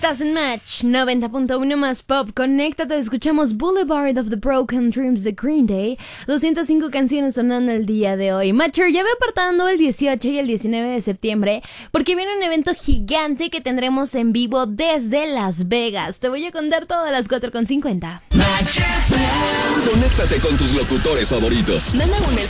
Estás en Match 90.1 más pop. Conéctate, escuchamos Boulevard of the Broken Dreams de Green Day. 205 canciones sonando el día de hoy. Matcher, ya ve apartando el 18 y el 19 de septiembre porque viene un evento gigante que tendremos en vivo desde Las Vegas. Te voy a contar todo a las 4:50. Conéctate con tus locutores favoritos. Manda un